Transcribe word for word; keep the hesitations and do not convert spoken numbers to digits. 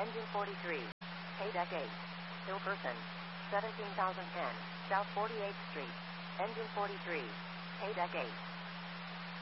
Engine forty-three. Haydeck eight. Hill Person. seventeen thousand ten. South forty-eighth Street. Engine forty-three. Haydeck eight.